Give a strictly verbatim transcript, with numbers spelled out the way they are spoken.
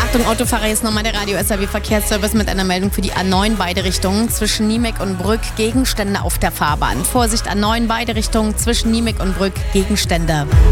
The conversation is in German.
Achtung, Autofahrer, jetzt nochmal der Radio-S R W-Verkehrsservice mit einer Meldung für die A neun beide Richtungen zwischen Niemek und Brück. Gegenstände auf der Fahrbahn. Vorsicht, A neun beide Richtungen zwischen Niemek und Brück. Gegenstände.